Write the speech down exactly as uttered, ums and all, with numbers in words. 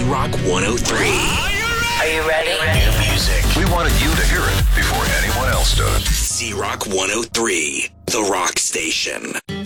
Z-Rock one oh three. Are you ready? New music. We wanted you to hear it before anyone else does. Z-Rock one oh three, the rock station.